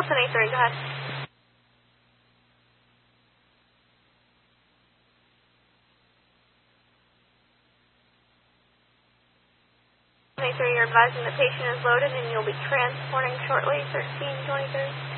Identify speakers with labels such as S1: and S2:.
S1: 1083, go ahead. 1083, you're advising the patient is loaded and you'll be transporting shortly, 1323.